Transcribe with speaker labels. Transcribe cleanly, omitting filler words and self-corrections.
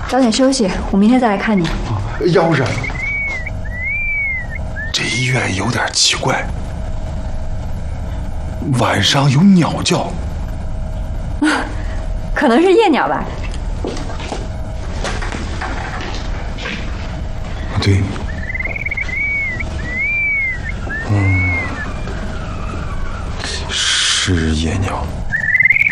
Speaker 1: 早点休息，我明天再来看你。
Speaker 2: 要不是，这医院有点奇怪，晚上有鸟叫。
Speaker 1: 可能是夜鸟吧。
Speaker 2: 对，是夜鸟。